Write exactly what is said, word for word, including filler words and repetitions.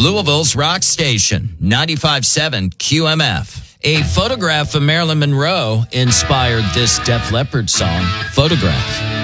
Louisville's rock station, ninety-five point seven Q M F. A photograph of Marilyn Monroe inspired this Def Leppard song, Photograph.